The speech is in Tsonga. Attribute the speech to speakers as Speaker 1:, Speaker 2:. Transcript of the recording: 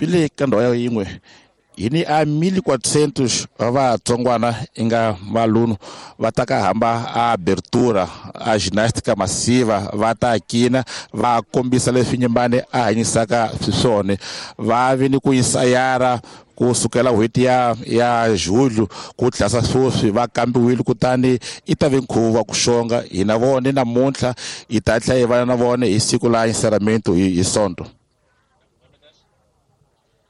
Speaker 1: pile ka ndhawu ya yin'we hi ni a 1400 wa vatsongwana inga valunu va ta ka hamba a abertura a ginástica massiva va ta kina va kombisa leswi Nyembane a hanyisaka swona va vi ni ku ensayara kusukela n'hweti ya Julho ku tlhasa swoswi va kambiwile kutani i ta ve nkhuvo wa ku xonga hina vone namuntlha hi ta tlhela hi va na vona hi siku la encerramento hi Sonto.